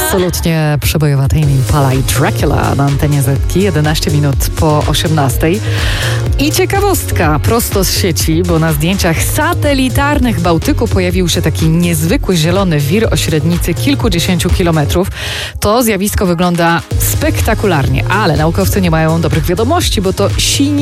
Absolutnie przebojowa Tame Impala i Dracula na antenie Zetki, 11 minut po 18. I ciekawostka prosto z sieci, bo na zdjęciach satelitarnych Bałtyku pojawił się taki niezwykły zielony wir o średnicy kilkudziesięciu kilometrów. To zjawisko wygląda spektakularnie, ale naukowcy nie mają dobrych wiadomości, bo to